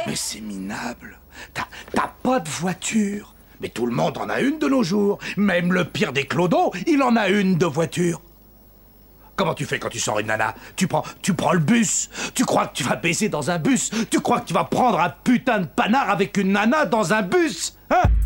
Mais c'est minable. T'as pas de voiture. Mais tout le monde en a une de nos jours. Même le pire des clodos, il en a une de voiture. Comment tu fais quand tu sors une nana? Tu prends le bus. Tu crois que tu vas baiser dans un bus? Tu crois que tu vas prendre un putain de panard avec une nana dans un bus? Hein?